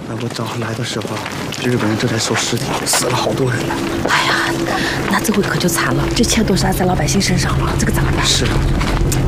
我找他来的时候，日本人正在收尸体，死了好多人呢。 哎呀，那这回可就惨了，这钱都是按在老百姓身上了，这个咋办？ 是啊。